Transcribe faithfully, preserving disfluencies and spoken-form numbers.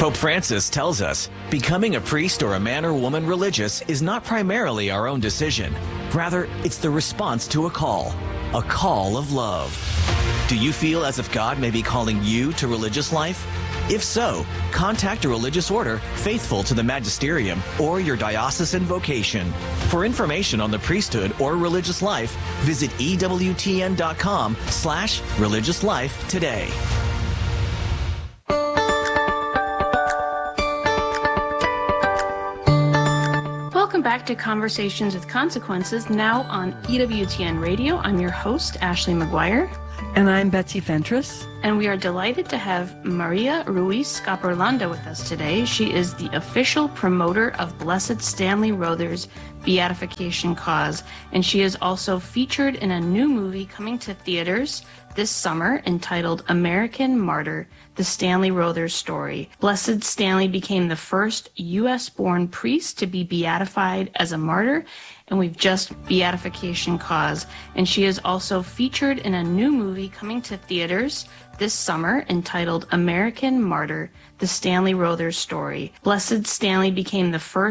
Pope Francis tells us becoming a priest or a man or woman religious is not primarily our own decision. Rather, it's the response to a call, a call of love. Do you feel as if God may be calling you to religious life? If so, contact a religious order faithful to the magisterium or your diocesan vocation. For information on the priesthood or religious life, visit E W T N dot com slash religious life today. Welcome back to Conversations with Consequences, now on E W T N Radio. I'm your host, Ashley McGuire. And I'm Betsy Fentress. And we are delighted to have Maria Ruiz Caporlanda with us today. She is the official promoter of Blessed Stanley Rother's beatification cause, and she is also featured in a new movie coming to theaters this summer entitled American Martyr, The Stanley Rother Story. Blessed Stanley became the first U S-born priest to be beatified as a martyr, and we've just beatification cause. And she is also featured in a new movie coming to theaters this summer entitled American Martyr, The Stanley Rother Story. Blessed Stanley became the first